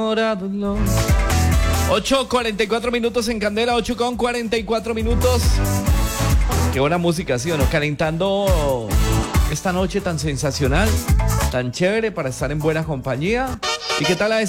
8:44 minutos en Candela, 8:44 minutos. Qué buena música, ¿sí o no? Calentando esta noche tan sensacional, tan chévere para estar en buena compañía. ¿Y qué tal a esa